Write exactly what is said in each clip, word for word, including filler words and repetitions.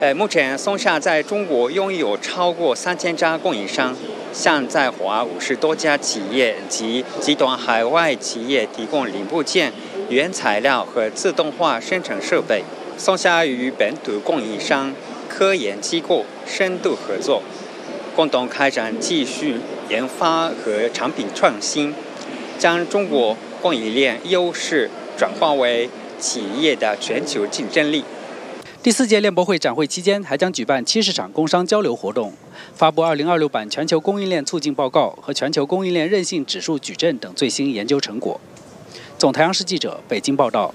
呃，目前松下在中国拥有超过三千家供应商，向在华五十多家企业及集团海外企业提供零部件、原材料和自动化生产设备。松下与本土供应商、科研机构深度合作，共同开展技术研发和产品创新，将中国供应链优势转化为企业的全球竞争力。 第四届链博会展会期间，还将举办七十场工商交流活动，发布二零二六版全球供应链促进报告和全球供应链韧性指数矩阵等最新研究成果。总台央视记者北京报道。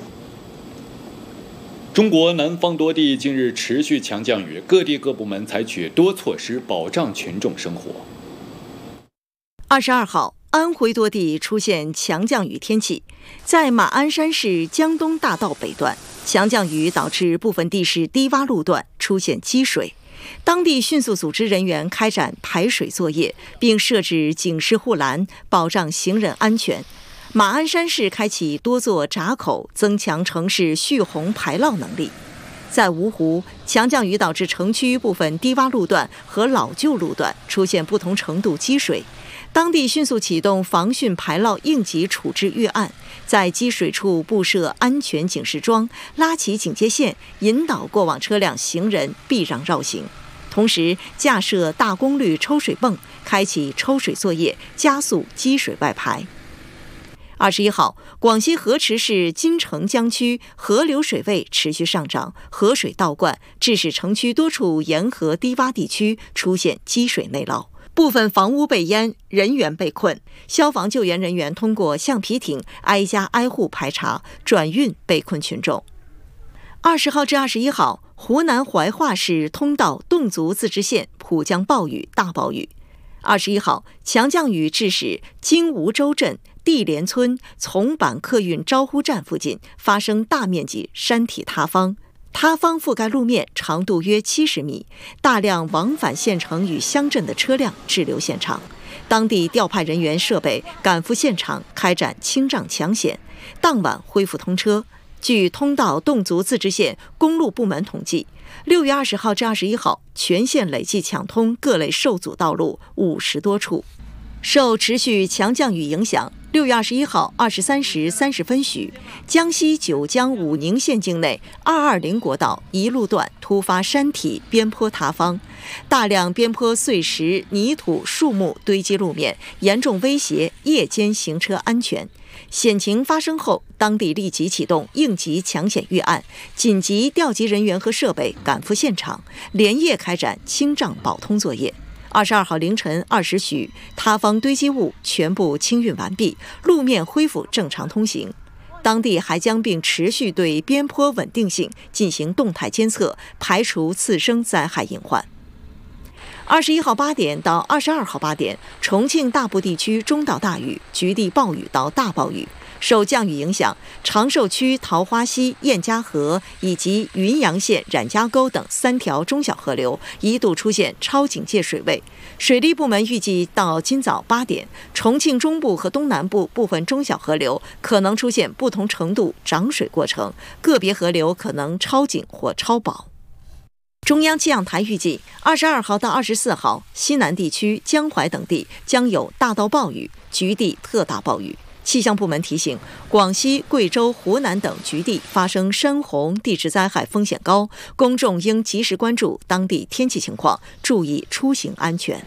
中国南方多地近日持续强降雨，各地各部门采取多措施保障群众生活。 二十二号，安徽多地出现强降雨天气，在马鞍山市江东大道北段，强降雨导致部分地势低洼路段出现积水，当地迅速组织人员开展排水作业，并设置警示护栏，保障行人安全。马鞍山市开启多座闸口，增强城市蓄洪排涝能力。在芜湖，强降雨导致城区部分低洼路段和老旧路段出现不同程度积水，当地迅速启动防汛排涝应急处置预案，在积水处布设安全警示桩，拉起警戒线，引导过往车辆、行人避让绕行。同时，架设大功率抽水泵，开启抽水作业，加速积水外排。二十一号，广西河池市金城江区河流水位持续上涨，河水倒灌，致使城区多处沿河低洼地区出现积水内涝，部分房屋被淹，人员被困。消防救援人员通过橡皮艇挨家挨户排查，转运被困群众。二十号至二十一号，湖南怀化市通道侗族自治县普降暴雨大暴雨。二十一号，强降雨致使金梧州镇地连村从板客运招呼站附近发生大面积山体塌方，塌方覆盖路面长度约七十米，大量往返县城与乡镇的车辆滞留现场，当地调派人员设备赶赴现场开展清障抢险，当晚恢复通车。据通道侗族自治县公路部门统计，六月二十号至二十一号，全县累计抢通各类受阻道路五十多处。受持续强降雨影响，六月二十一号二十三时三十分许，江西九江武宁县境内二二零国道一路段突发山体边坡塌方，大量边坡碎石、泥土、树木堆积路面，严重威胁夜间行车安全。险情发生后，当地立即启动应急抢险预案，紧急调集人员和设备赶赴现场，连夜开展清障保通作业。二十二号凌晨二时许，塌方堆积物全部清运完毕，路面恢复正常通行。当地还将并持续对边坡稳定性进行动态监测，排除次生灾害隐患。二十一号八点到二十二号八点，重庆大部地区中到大雨，局地暴雨到大暴雨。受降雨影响，长寿区桃花溪、燕家河以及云阳县冉家沟等三条中小河流一度出现超警戒水位。水利部门预计到今早八点，重庆中部和东南部部分中小河流可能出现不同程度涨水过程，个别河流可能超警或超保。中央气象台预计，二十二号到二十四号，西南地区、江淮等地将有大到暴雨，局地特大暴雨。气象部门提醒，广西、贵州、湖南等局地发生山洪、地质灾害风险高，公众应及时关注当地天气情况，注意出行安全。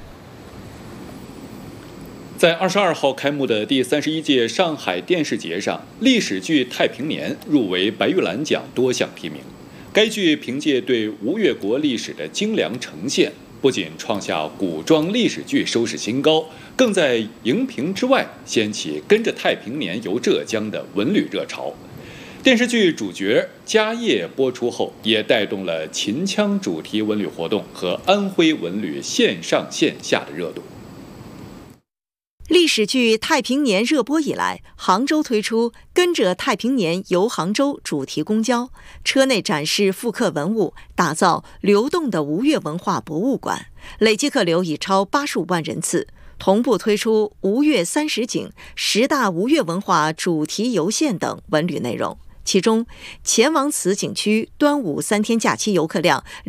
在二十二号开幕的第三十一届上海电视节上，历史剧《太平年》入围白玉兰奖多项提名。该剧凭借对吴越国历史的精良呈现，不仅创下古装历史剧收视新高，更在荧屏之外掀起跟着太平年游浙江的文旅热潮。电视剧主角家业播出后，也带动了秦腔主题文旅活动和安徽文旅线上线下的热度。 历史剧《太平年》热播以来，杭州推出跟着太平年游杭州主题公交，车内展示复刻文物，打造流动的吴越文化博物馆，累计客流已超八十五万人次。同步推出吴越三十景、十大吴越文化主题游线等文旅内容。其中，前往此景区端午三天假期游客量